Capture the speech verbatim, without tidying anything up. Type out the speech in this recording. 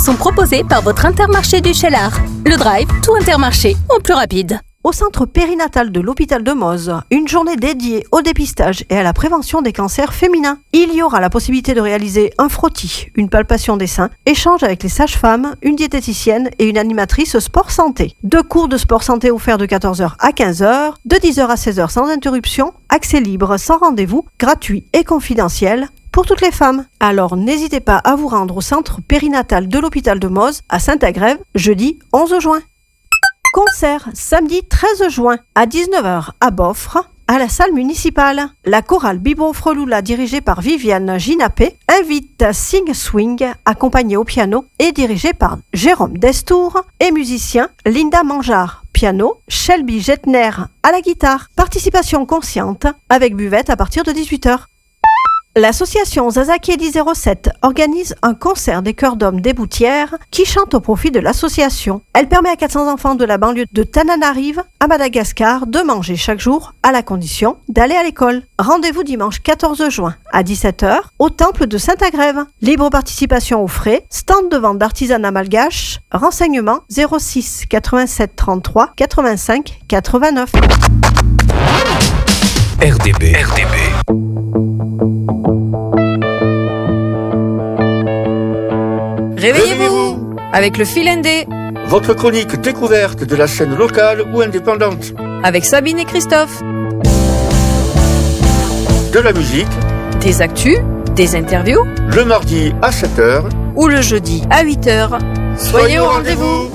sont proposés par votre Intermarché du Cheylard. Le Drive, tout Intermarché, en plus rapide. Au centre périnatal de l'hôpital de Moz, une journée dédiée au dépistage et à la prévention des cancers féminins. Il y aura la possibilité de réaliser un frottis, une palpation des seins, échange avec les sages-femmes, une diététicienne et une animatrice sport santé. Deux cours de sport santé offerts de quatorze heures à quinze heures, de dix heures à seize heures sans interruption, accès libre, sans rendez-vous, gratuit et confidentiel pour toutes les femmes. Alors n'hésitez pas à vous rendre au centre périnatal de l'hôpital de Moz à Saint-Agrève, jeudi onze juin. Concert samedi treize juin à dix-neuf heures à Boffre, à la salle municipale. La chorale Bibo Freloula dirigée par Viviane Ginapé invite Sing Swing, accompagné au piano et dirigé par Jérôme Destour, et musicien Linda Mangeard, piano, Shelby Jetner à la guitare. Participation consciente avec buvette à partir de dix-huit heures. L'association Zazakiedi zéro sept organise un concert des chœurs d'hommes des Boutières qui chantent au profit de l'association. Elle permet à quatre cents enfants de la banlieue de Tananarive à Madagascar de manger chaque jour à la condition d'aller à l'école. Rendez-vous dimanche quatorze juin à dix-sept heures au temple de Saint-Agrève. Libre participation aux frais, stand de vente d'artisanat malgache, renseignements zéro six quatre-vingt-sept trente-trois quatre-vingt-cinq quatre-vingt-neuf. R D B. R D B. Réveillez-vous avec le Fil Indé, votre chronique découverte de la scène locale ou indépendante. avec Sabine et Christophe. De la musique, Des actus, des interviews le mardi à sept heures. ou le jeudi à huit heures. Soyez au rendez-vous.